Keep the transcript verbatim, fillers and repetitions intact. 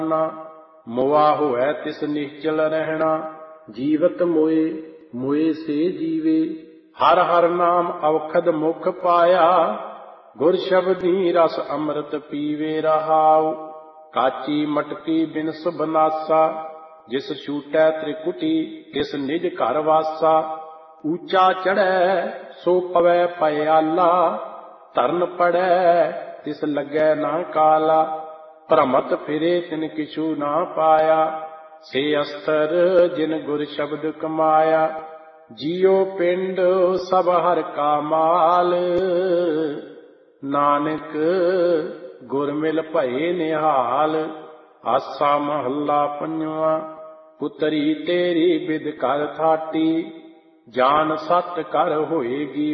मोआ होए तिस निश्चल रहना। जीवत मोए मोए से जीवे, हर हर नाम अवखद मुख पाया। गुर शब्दी रस अमृत पीवे रहाउ, काची मटकी बिनस बनासा। जिस छूटै त्रिकुटी तिस निज घर वासा। ऊंचा चढ़ै सो पवै पयाला, धरन पड़ै तिस लगै ना काला। भ्रमत फिरे तिन किछु ना पाया, से अस्तर जिन गुर शब्द कमाया। जियो पिंड सब हर का माल, नानक गुर मिल भये निहाल। आसा महला पंजवा। पुतरी तेरी बिद कर थाटी, जान सत कर होएगी